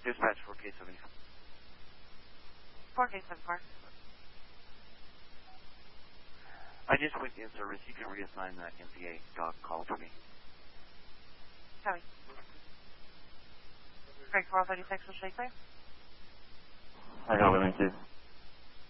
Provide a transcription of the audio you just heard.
Dispatch 4K74. 4K74. I just went in service. You can reassign that MPA dog call to me. Copy. Greg 436 will shake clear. I got 192.